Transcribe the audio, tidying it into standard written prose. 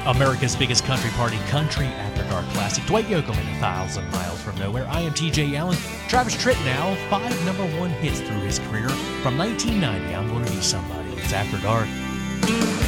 America's biggest country party, Country After Dark Classic. Dwight Yoakam and 1,000 Miles from Nowhere. I am TJ Allen. Travis Tritt now, 5 number 1 hits through his career. From 1990, I'm Gonna Be Somebody. It's After Dark.